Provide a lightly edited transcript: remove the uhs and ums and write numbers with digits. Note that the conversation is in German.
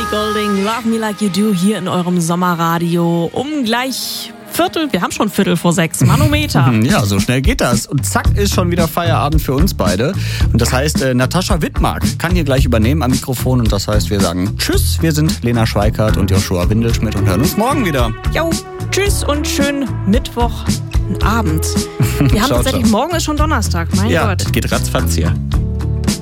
Golding, Love Me Like You Do hier in eurem Sommerradio um gleich wir haben schon 5:45, Manometer. Ja, so schnell geht das. Und zack, ist schon wieder Feierabend für uns beide. Und das heißt, Natascha Wittmark kann hier gleich übernehmen am Mikrofon. Und das heißt, wir sagen Tschüss. Wir sind Lena Schweikart und Joshua Windelschmidt und hören uns morgen wieder. Jo, tschüss und schönen Mittwochabend. Wir haben tatsächlich, morgen ist schon Donnerstag, mein Gott. Ja, geht ratzfatz hier.